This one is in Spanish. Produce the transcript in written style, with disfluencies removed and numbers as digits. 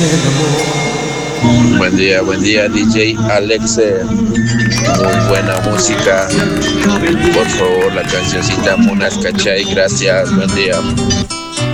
Buen día, DJ Alexe. Muy buena música. Por favor, la cancioncita Monas Cachay. Gracias, buen día.